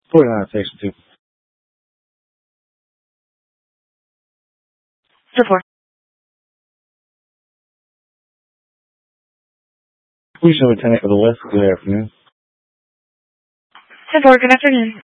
49, Station 2. Sir 4. Police Lieutenant of the West, good afternoon. Sir 4, good afternoon.